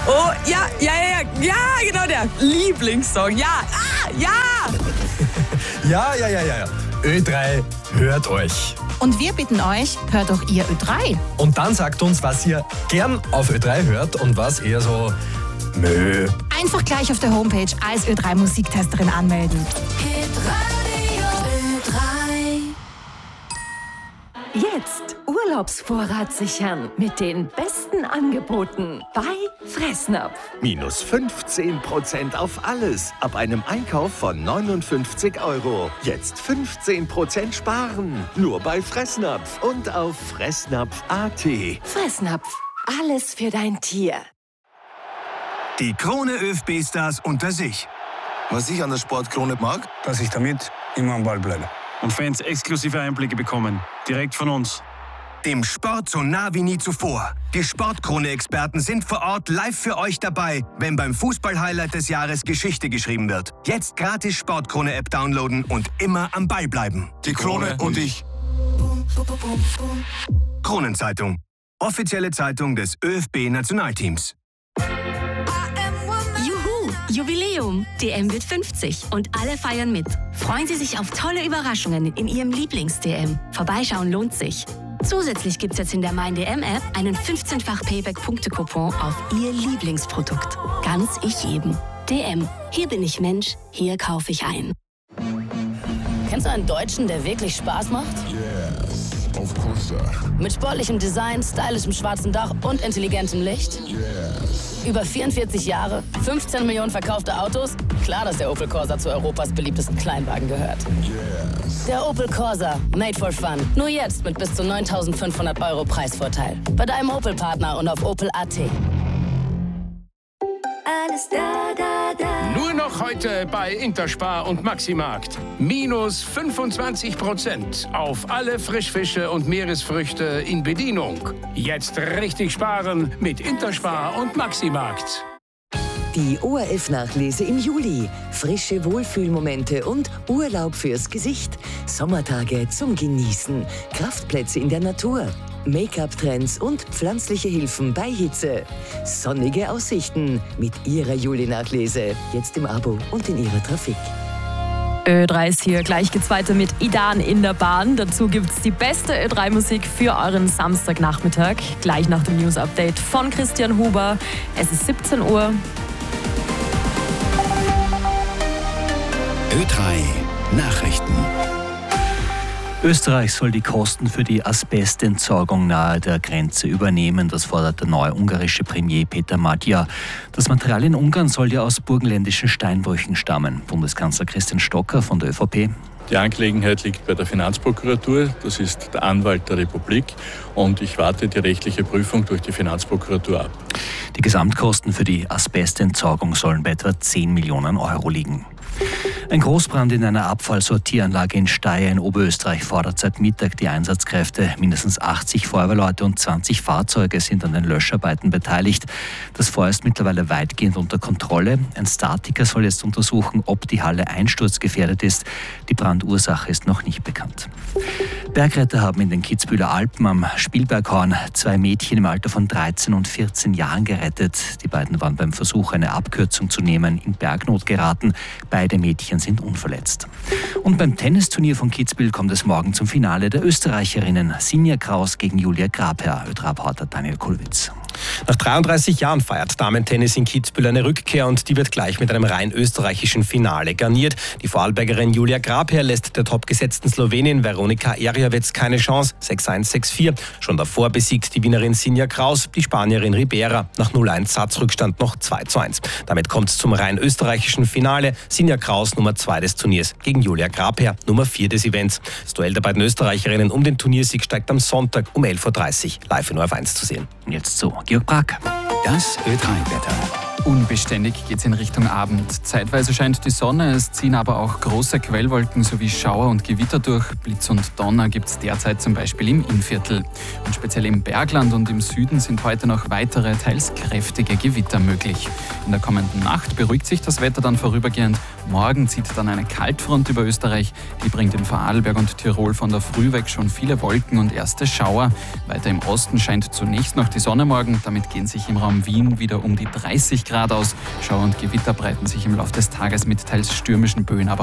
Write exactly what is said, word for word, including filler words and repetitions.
Oh, ja, ja, ja, ja, ja, genau der Lieblingssong. Ja, ah, ja. Ja, ja, ja, ja, ja. Ö drei, hört euch. Und wir bitten euch, hört auch ihr Ö drei. Und dann sagt uns, was ihr gern auf Ö drei hört und was eher so Mö. Einfach gleich auf der Homepage als Ö drei Musiktesterin anmelden. Ö drei. Jetzt Urlaubsvorrat sichern mit den besten Angeboten bei Fressnapf. Minus fünfzehn Prozent auf alles ab einem Einkauf von neunundfünfzig Euro. Jetzt fünfzehn Prozent sparen. Nur bei Fressnapf und auf fressnapf punkt a t. Fressnapf. Alles für dein Tier. Die Krone ÖFB-Stars unter sich. Was ich an der Sportkrone mag, dass ich damit immer am Ball bleibe. Und Fans exklusive Einblicke bekommen. Direkt von uns. Dem Sport so nah wie nie zuvor. Die Sportkrone-Experten sind vor Ort live für euch dabei, wenn beim Fußball-Highlight des Jahres Geschichte geschrieben wird. Jetzt gratis Sportkrone-App downloaden und immer am Ball bleiben. Die Krone und ich. Kronenzeitung. Offizielle Zeitung des ÖFB-Nationalteams. Juhu, Jubiläum. D M wird fünfzig und alle feiern mit. Freuen Sie sich auf tolle Überraschungen in Ihrem Lieblings-D M. Vorbeischauen lohnt sich. Zusätzlich gibt's jetzt in der Mein D M-App einen fünfzehnfach Payback-Punkte-Coupon auf Ihr Lieblingsprodukt. Ganz ich jedem. D M. Hier bin ich Mensch, hier kaufe ich ein. Kennst du einen Deutschen, der wirklich Spaß macht? Yes, of course. Mit sportlichem Design, stylischem schwarzen Dach und intelligentem Licht? Yes. Über vierundvierzig Jahre, fünfzehn Millionen verkaufte Autos? Klar, dass der Opel Corsa zu Europas beliebtesten Kleinwagen gehört. Yes. Der Opel Corsa, made for fun. Nur jetzt mit bis zu neuntausendfünfhundert Euro Preisvorteil. Bei deinem Opel-Partner und auf opel punkt a t. Alles da, da, da. Nur noch heute bei Interspar und Maximarkt. Minus fünfundzwanzig Prozent auf alle Frischfische und Meeresfrüchte in Bedienung. Jetzt richtig sparen mit Interspar und Maximarkt. Die O R F-Nachlese im Juli. Frische Wohlfühlmomente und Urlaub fürs Gesicht. Sommertage zum Genießen. Kraftplätze in der Natur. Make-up-Trends und pflanzliche Hilfen bei Hitze. Sonnige Aussichten mit Ihrer Juli-Nachlese. Jetzt im Abo und in Ihrer Trafik. Ö drei ist hier. Gleich geht's weiter mit Idan in der Bahn. Dazu gibt's die beste Ö drei Musik für euren Samstagnachmittag. Gleich nach dem News-Update von Christian Huber. Es ist siebzehn Uhr. Ö drei Nachrichten. Österreich soll die Kosten für die Asbestentsorgung nahe der Grenze übernehmen. Das fordert der neue ungarische Premier Peter Magyar. Das Material in Ungarn soll ja aus burgenländischen Steinbrüchen stammen. Bundeskanzler Christian Stocker von der ÖVP. Die Angelegenheit liegt bei der Finanzprokuratur, das ist der Anwalt der Republik und ich warte die rechtliche Prüfung durch die Finanzprokuratur ab. Die Gesamtkosten für die Asbestentsorgung sollen bei etwa zehn Millionen Euro liegen. Ein Großbrand in einer Abfallsortieranlage in Steyr in Oberösterreich fordert seit Mittag die Einsatzkräfte. Mindestens achtzig Feuerwehrleute und zwanzig Fahrzeuge sind an den Löscharbeiten beteiligt. Das Feuer ist mittlerweile weitgehend unter Kontrolle. Ein Statiker soll jetzt untersuchen, ob die Halle einsturzgefährdet ist. Die Brandursache ist noch nicht bekannt. Bergretter haben in den Kitzbüheler Alpen am Spielberghorn zwei Mädchen im Alter von dreizehn und vierzehn Jahren gerettet. Die beiden waren beim Versuch, eine Abkürzung zu nehmen, in Bergnot geraten. Beide Mädchen sind unverletzt. Und beim Tennisturnier von Kitzbühel kommt es morgen zum Finale der Österreicherinnen. Sinja Kraus gegen Julia Grabherr. Ö-Drei-Reporter Daniel Kulwitz. Nach dreiunddreißig Jahren feiert Damen-Tennis in Kitzbühel eine Rückkehr und die wird gleich mit einem rein österreichischen Finale garniert. Die Vorarlbergerin Julia Grabherr lässt der topgesetzten Slowenin Veronika Erjavec keine Chance. sechs eins, sechs vier. Schon davor besiegt die Wienerin Sinja Kraus die Spanierin Ribera. Nach null eins Satzrückstand noch zwei zu eins. Damit kommt es zum rein österreichischen Finale. Sinja Kraus Nummer zwei des Turniers gegen Julia Grabherr Nummer vier des Events. Das Duell der beiden Österreicherinnen um den Turniersieg steigt am Sonntag um elf Uhr dreißig live in O R F eins zu sehen. Jetzt so, Georg Brack. Das Ö drei Wetter. Unbeständig geht es in Richtung Abend. Zeitweise scheint die Sonne, es ziehen aber auch große Quellwolken sowie Schauer und Gewitter durch. Blitz und Donner gibt es derzeit zum Beispiel im Innviertel. Und speziell im Bergland und im Süden sind heute noch weitere, teils kräftige Gewitter möglich. In der kommenden Nacht beruhigt sich das Wetter dann vorübergehend Morgen zieht dann eine Kaltfront über Österreich. Die bringt in Vorarlberg und Tirol von der Früh weg schon viele Wolken und erste Schauer. Weiter im Osten scheint zunächst noch die Sonne morgen. Damit gehen sich im Raum Wien wieder um die dreißig Grad aus. Schauer und Gewitter breiten sich im Laufe des Tages mit teils stürmischen Böen aber